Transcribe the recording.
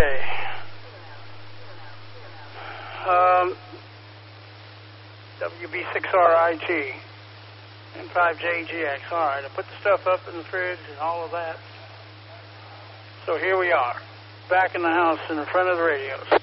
WB6RIG and 5JGX. All right, I put the stuff up in the fridge and all of that. So here we are, back in the house in front of the radios.